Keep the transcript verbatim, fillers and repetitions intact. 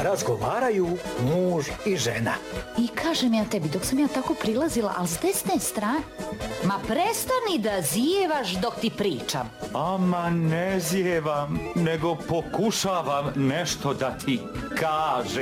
razgovaraju muž i žena. I kažem ja tebi, dok sam ja tako prilazila, ali s desne strane, ma prestani da zijevaš dok ti pričam. Ama ne zijevam, nego pokušavam nešto da ti kažem.